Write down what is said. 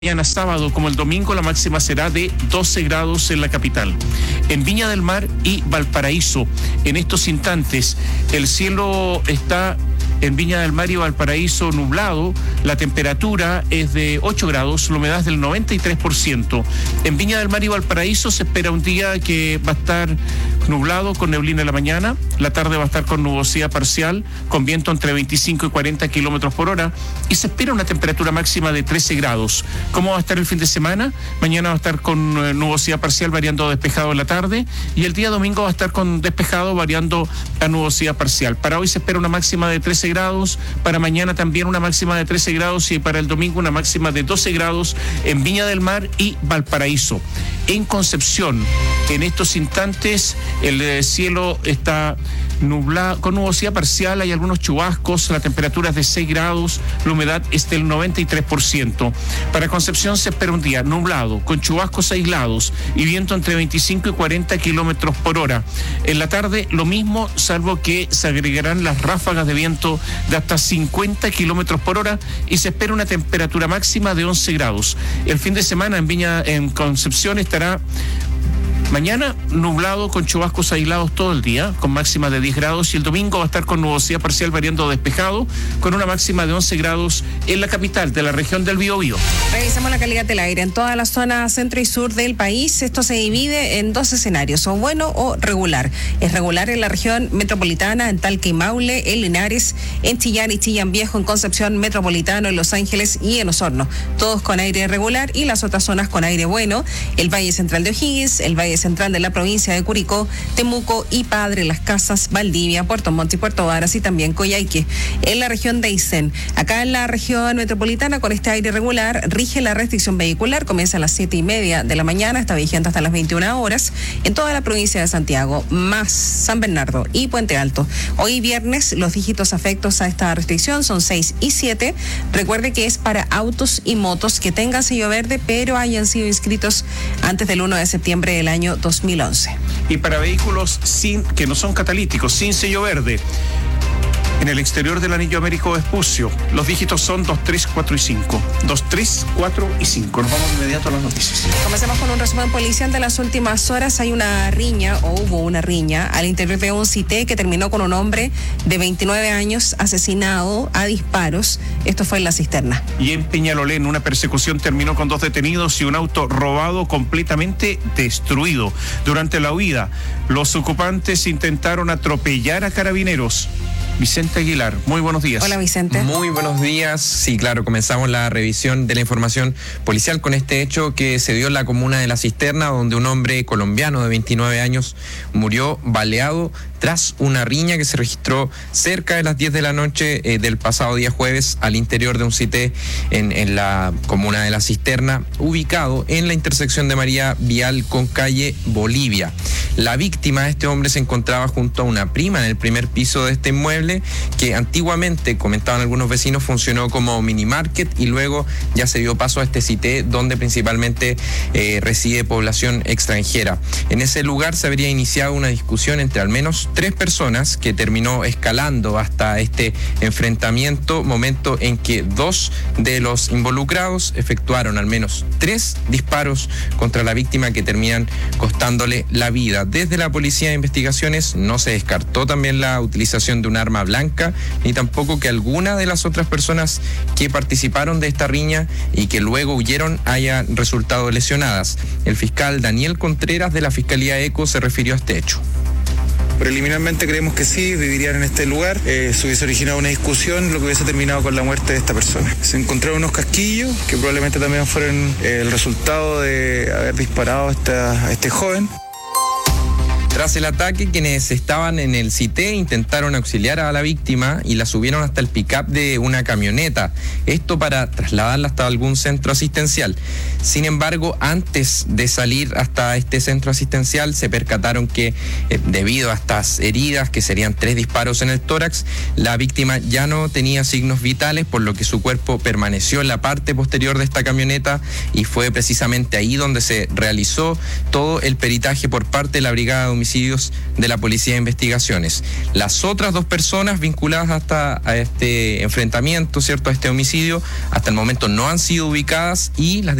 Mañana sábado como el domingo la máxima será de 12 grados en la capital. En Viña del Mar y Valparaíso, en estos instantes, el cielo está en Viña del Mar y Valparaíso nublado, la temperatura es de 8 grados, la humedad es del 93%. En Viña del Mar y Valparaíso se espera un día que va a estar nublado con neblina en la mañana, la tarde va a estar con nubosidad parcial, con viento entre 25 y 40 kilómetros por hora, y se espera una temperatura máxima de 13 grados. ¿Cómo va a estar el fin de semana? Mañana va a estar con nubosidad parcial variando a despejado en la tarde, y el día domingo va a estar con despejado variando a nubosidad parcial. Para hoy se espera una máxima de 13 grados, para mañana también una máxima de 13 grados y para el domingo una máxima de 12 grados en Viña del Mar y Valparaíso. En Concepción, en estos instantes, el cielo está nublado, con nubosidad parcial, hay algunos chubascos, la temperatura es de 6 grados, la humedad es del 93%. Para Concepción se espera un día nublado, con chubascos aislados y viento entre 25 y 40 kilómetros por hora. En la tarde lo mismo, salvo que se agregarán las ráfagas de viento de hasta 50 kilómetros por hora y se espera una temperatura máxima de 11 grados. El fin de semana en Concepción estará mañana nublado con chubascos aislados todo el día, con máxima de 10 grados, y el domingo va a estar con nubosidad parcial variando despejado, con una máxima de 11 grados en la capital de la región del Biobío. Revisamos la calidad del aire en toda la zona centro y sur del país. Esto se divide en dos escenarios, o bueno o regular. Es regular en la región metropolitana, en Talca y Maule, en Linares, en Chillán y Chillán Viejo, en Concepción Metropolitano, en Los Ángeles y en Osorno. Todos con aire regular y las otras zonas con aire bueno. El Valle Central de O'Higgins, el Valle Central de la provincia de Curicó, Temuco y Padre Las Casas, Valdivia, Puerto Montt y Puerto Varas y también Coyhaique. En la región de Aysén, acá en la región metropolitana con este aire regular, rige la restricción vehicular, comienza a las 7:30 de la mañana, está vigente hasta las 21 horas en toda la provincia de Santiago, más San Bernardo y Puente Alto. Hoy viernes los dígitos afectos a esta restricción son 6 y 7. Recuerde que es para autos y motos que tengan sello verde pero hayan sido inscritos antes del 1 de septiembre del año 2011. Y para vehículos que no son catalíticos, sin sello verde, en el exterior del anillo Américo Vespucio, los dígitos son 2, 3, 4 y 5. 2, 3, 4 y 5. Nos vamos de inmediato a las noticias. Comencemos con un resumen policial de las últimas horas. Hay una riña, o hubo una riña, al interior de un CITE que terminó con un hombre de 29 años asesinado a disparos. Esto fue en La Cisterna. Y en Peñalolén, una persecución terminó con 2 detenidos y un auto robado completamente destruido. Durante la huida, los ocupantes intentaron atropellar a carabineros. Vicente Aguilar, muy buenos días. Hola, Vicente. Muy buenos días. Sí, claro, comenzamos la revisión de la información policial con este hecho que se dio en la comuna de La Cisterna, donde un hombre colombiano de 29 años murió baleado tras una riña que se registró cerca de las 10 de la noche del pasado día jueves al interior de un CITE en la comuna de La Cisterna, ubicado en la intersección de María Vial con calle Bolivia. La víctima, este hombre, se encontraba junto a una prima en el primer piso de este inmueble que antiguamente, comentaban algunos vecinos, funcionó como mini market y luego ya se dio paso a este CITE donde principalmente reside población extranjera. En ese lugar se habría iniciado una discusión entre al menos 3 personas que terminó escalando hasta este enfrentamiento, momento en que 2 de los involucrados efectuaron al menos 3 disparos contra la víctima que terminan costándole la vida. Desde la Policía de Investigaciones no se descartó también la utilización de un arma blanca, ni tampoco que alguna de las otras personas que participaron de esta riña y que luego huyeron hayan resultado lesionadas. El fiscal Daniel Contreras de la Fiscalía ECO se refirió a este hecho. Preliminarmente creemos que sí, vivirían en este lugar, se hubiese originado una discusión, lo que hubiese terminado con la muerte de esta persona. Se encontraron unos casquillos que probablemente también fueron el resultado de haber disparado a este joven. Tras el ataque, quienes estaban en el CITE intentaron auxiliar a la víctima y la subieron hasta el pick-up de una camioneta. Esto para trasladarla hasta algún centro asistencial. Sin embargo, antes de salir hasta este centro asistencial, se percataron que debido a estas heridas, que serían 3 disparos en el tórax, la víctima ya no tenía signos vitales, por lo que su cuerpo permaneció en la parte posterior de esta camioneta y fue precisamente ahí donde se realizó todo el peritaje por parte de la Brigada de Homicidios homicidios de la Policía de Investigaciones. Las otras 2 personas vinculadas a este enfrentamiento, ¿cierto?, a este homicidio, hasta el momento no han sido ubicadas y las